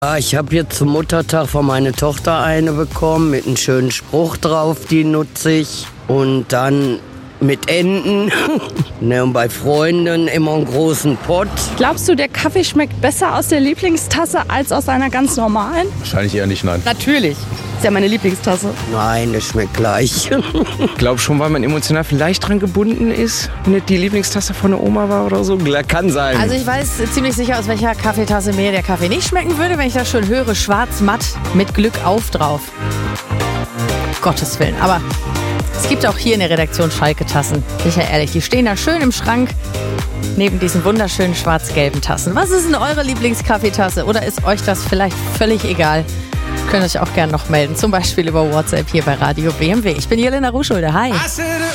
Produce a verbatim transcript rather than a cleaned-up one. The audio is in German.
Ja, ich habe jetzt zum Muttertag von meiner Tochter eine bekommen mit einem schönen Spruch drauf, die nutze ich. Und dann mit Enten. Ne, und bei Freunden immer einen großen Pott. Glaubst du, der Kaffee schmeckt besser aus der Lieblingstasse als aus einer ganz normalen? Wahrscheinlich eher nicht, nein. Natürlich. Ist ja meine Lieblingstasse. Nein, das schmeckt gleich. Ich glaube schon, weil man emotional vielleicht dran gebunden ist. Wenn es die Lieblingstasse von der Oma war oder so. Kann sein. Also ich weiß ziemlich sicher, aus welcher Kaffeetasse mir der Kaffee nicht schmecken würde, wenn ich das schon höre. Schwarz, matt, mit Glück auf drauf. Gottes Willen. Aber es gibt auch hier in der Redaktion Schalke-Tassen. Sicher ehrlich, die stehen da schön im Schrank. Neben diesen wunderschönen schwarz-gelben Tassen. Was ist denn eure Lieblingskaffeetasse? Oder ist euch das vielleicht völlig egal? Könnt ihr euch auch gerne noch melden. Zum Beispiel über WhatsApp hier bei Radio B M W. Ich bin Jelena Ruschulde. Hi.